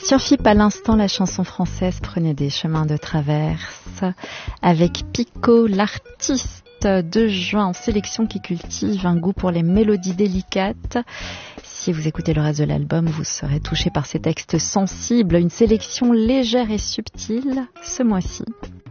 Sur FIP, à l'instant, la chanson française prenait des chemins de traverse avec Pico, l'artiste de juin en sélection qui cultive un goût pour les mélodies délicates. Si vous écoutez le reste de l'album, vous serez touché par ces textes sensibles, une sélection légère et subtile ce mois-ci.